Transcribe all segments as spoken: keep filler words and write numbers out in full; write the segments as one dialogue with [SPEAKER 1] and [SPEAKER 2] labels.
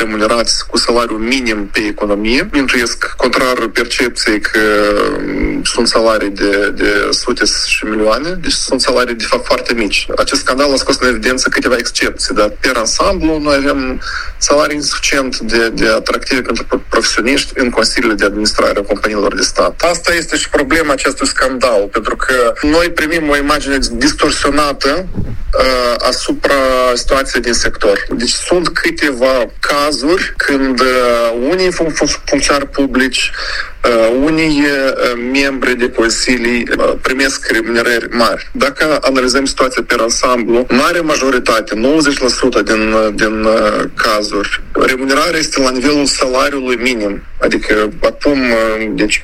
[SPEAKER 1] remunerați cu salariu minim pe economie. Intuiesc, contrar percepției că sunt salarii de, de sute și milioane, deci sunt salarii de fapt foarte mici. Acest scandal a scos în evidență câteva excepții, dar per ansamblu noi avem salarii insuficient de, de atractive pentru profesioniști în consiliile de administrare a companiilor de stat. Asta este și problema acestui scandal, pentru că noi primim o imagine distorsionată uh, asupra situației din sector. Deci sunt câteva cazuri când uh, unii fun- funcționari publici, uh, unii uh, membri de consilii uh, primesc remunerări mari. Dacă analizăm situația pe ansamblu, mare majoritate, nouăzeci la sută din, din uh, cazuri, remunerarea este la nivelul salariului minim. Adică acum deci,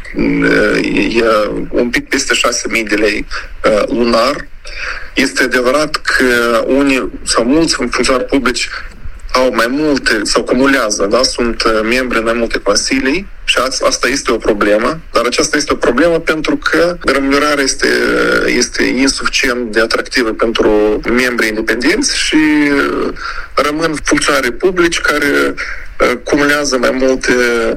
[SPEAKER 1] e un pic peste șase mii de lei uh, lunar. Este adevărat că unii sau mulți funcționari publici au mai multe, sau acumulează, da? Sunt membri în mai multe consilii și asta este o problemă, dar aceasta este o problemă pentru că remunerarea este, este insuficient de atractivă pentru membrii independenți și rămân funcționari publici care acumulează mai multe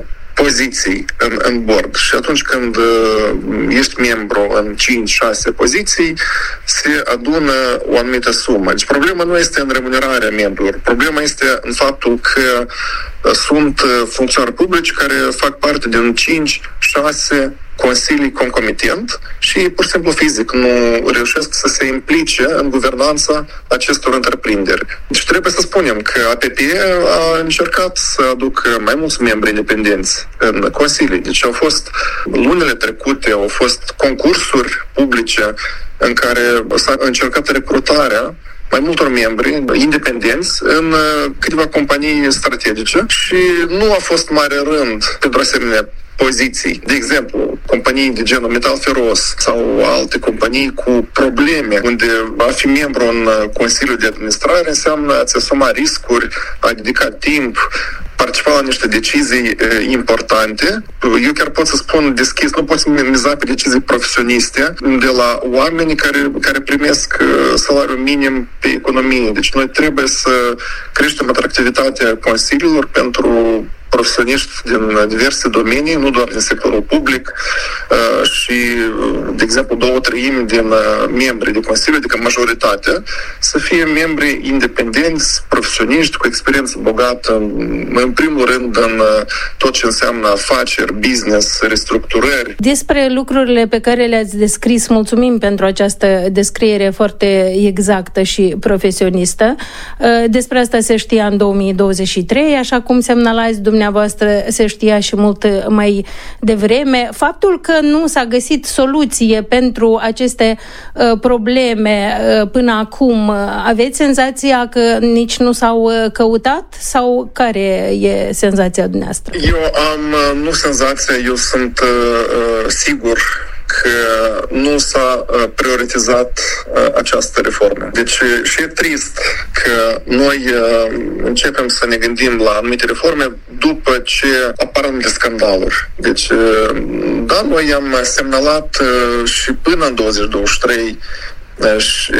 [SPEAKER 1] poziții în, în board. Și atunci când uh, ești membru în cinci șase poziții, se adună o anumită sumă. Deci problema nu este în remunerarea membrilor. Problema este în faptul că uh, sunt uh, funcționari publici care fac parte din cinci șase consilii concomitent și pur și simplu fizic nu reușesc să se implice în guvernanța acestor întreprinderi. Deci trebuie să spunem că A P P a încercat să aducă mai mulți membri independenți în consilii. Deci au fost lunile trecute, au fost concursuri publice în care s-a încercat recrutarea mai multor membri independenți în câteva companii strategice și nu a fost mare rând pentru asemenea poziții. De exemplu, companii de genul Metal Feros sau alte companii cu probleme, unde a fi membru în Consiliul de Administrare înseamnă a-ți asuma riscuri, a dedica timp, participa la niște decizii e, importante. Eu chiar pot să spun deschis, nu pot să miza pe decizii profesioniste de la oameni care, care primesc salariul minim pe economie. Deci noi trebuie să creștem atractivitatea consiliilor pentru profesioniști din diverse domenii, nu doar din sectorul public și, de exemplu, două treimi din membrii de Consiliu, adică majoritatea, să fie membri independenți, profesioniști, cu experiență bogată, în primul rând în tot ce înseamnă afaceri, business, restructurări.
[SPEAKER 2] Despre lucrurile pe care le-ați descris, mulțumim pentru această descriere foarte exactă și profesionistă. Despre asta se știa în două mii douăzeci și trei, așa cum semnalați dumneavoastră, se știa și mult mai devreme. Faptul că nu s-a găsit soluție pentru aceste uh, probleme uh, până acum, aveți senzația că nici nu s-au uh, căutat? Sau care e senzația dumneavoastră?
[SPEAKER 1] Eu am, nu senzația, eu sunt uh, sigur că nu s-a prioritizat această reformă. Deci și e trist că noi începem să ne gândim la anumite reforme după ce apar anumite scandaluri. Deci, da, noi am semnalat și până în douăzeci douăzeci și trei și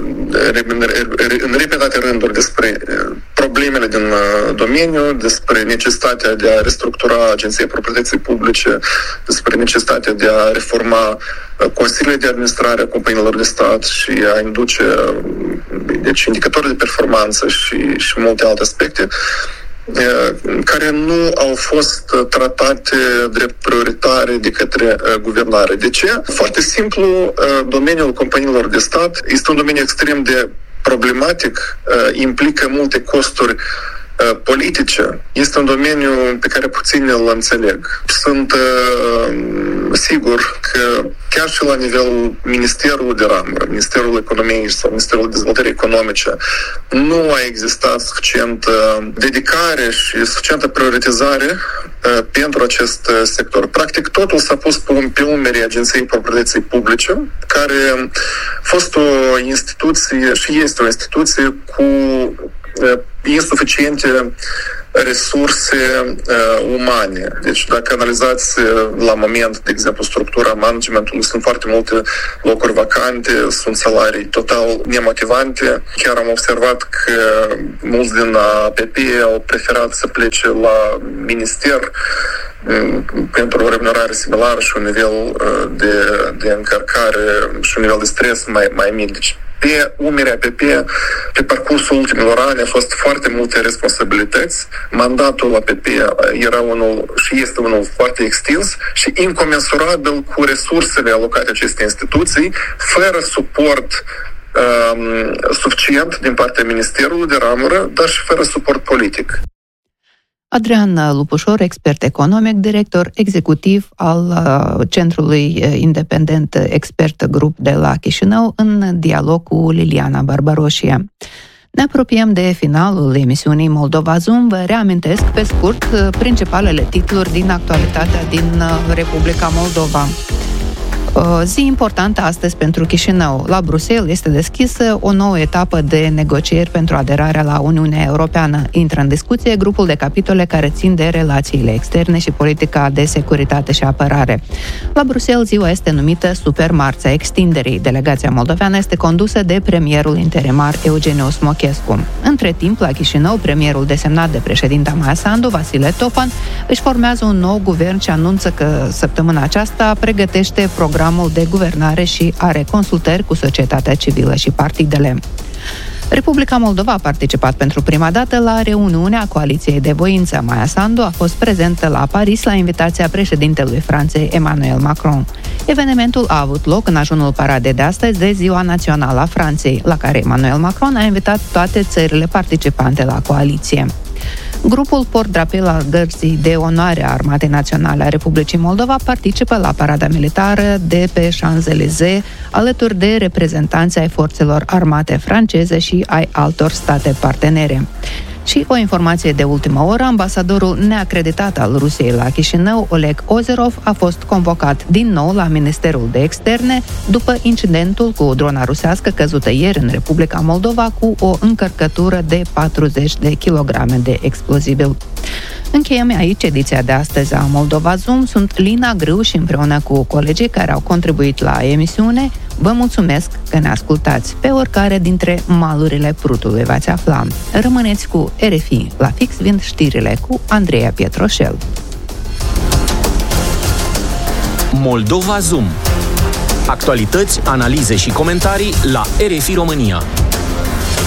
[SPEAKER 1] în repetate rânduri despre problemele din domeniu, despre necesitatea de a restructura Agenția Proprietății Publice, despre necesitatea de a reforma consiliile de administrare a companiilor de stat și a induce deci, indicatori de performanță și, și multe alte aspecte care nu au fost tratate drept prioritare de către guvernare. De ce? Foarte simplu, domeniul companiilor de stat este un domeniu extrem de problematic, implică multe costuri politice. Este un domeniu pe care puțin îl înțeleg. Sunt uh, sigur că chiar și la nivelul Ministerului de Ramură, Ministerul Economiei sau Ministerul Dezvoltării Economice, nu a existat suficient uh, dedicare și suficientă prioritizare uh, pentru acest uh, sector. Practic, totul s-a pus pe, pe umerii Agenției Proprietății Publice, care a fost o instituție și este o instituție cu insuficiente resurse uh, umane. Deci dacă analizați la moment, de exemplu, structura managementului, sunt foarte multe locuri vacante, sunt salarii total nemotivante. Chiar am observat că mulți din A P P au preferat să plece la minister pentru o remunerare similară și un nivel de, de încărcare și un nivel de stres mai, mai mic. Deci pe umerii A P P, pe parcursul ultimilor ani, a fost foarte multe responsabilități. Mandatul A P P era unul și este unul foarte extins și incomensurabil cu resursele alocate acestei instituții, fără suport um, suficient din partea Ministerului de Ramură, dar și fără suport politic.
[SPEAKER 3] Adrian Lupușor, expert economic, director executiv al Centrului Independent Expert Group de la Chișinău, în dialog cu Liliana Barbaroșie. Ne apropiem de finalul emisiunii Moldova Zoom. Vă reamintesc pe scurt principalele titluri din actualitatea din Republica Moldova. Zi importantă astăzi pentru Chișinău. La Bruxelles este deschisă o nouă etapă de negocieri pentru aderarea la Uniunea Europeană. Intră în discuție grupul de capitole care țin de relațiile externe și politica de securitate și apărare. La Bruxelles ziua este numită Supermarța extinderii. Delegația moldoveană este condusă de premierul interimar Eugeniu Smochescu. Între timp, la Chișinău, premierul desemnat de președinta Maia Sandu, Vasile Topan, își formează un nou guvern și anunță că săptămâna aceasta pregătește program de guvernare și are consultări cu societatea civilă și partidele. Republica Moldova a participat pentru prima dată la reuniunea Coaliției de Voință. Maia Sandu a fost prezentă la Paris la invitația președintelui Franței Emmanuel Macron. Evenimentul a avut loc în ajunul paradei de astăzi de Ziua Națională a Franței, la care Emmanuel Macron a invitat toate țările participante la coaliție. Grupul Port-Drapel al Gărzii de Onoare a Armatei Naționale a Republicii Moldova participă la parada militară de pe Champs-Élysées, alături de reprezentanți ai forțelor armate franceze și ai altor state partenere. Și o informație de ultimă oră, ambasadorul neacreditat al Rusiei la Chișinău, Oleg Ozerov, a fost convocat din nou la Ministerul de Externe după incidentul cu drona rusească căzută ieri în Republica Moldova cu o încărcătură de patruzeci de kilograme de explozibil. Încheiem aici ediția de astăzi a Moldova Zoom. Sunt Lina Grâu și împreună cu colegii care au contribuit la emisiune, vă mulțumesc că ne ascultați pe oricare dintre malurile Prutului v-ați afla. Rămâneți cu R F I, la fix vin știrile cu Andreea Pietroșel.
[SPEAKER 4] Moldova Zoom. Actualități, analize și comentarii la R F I România.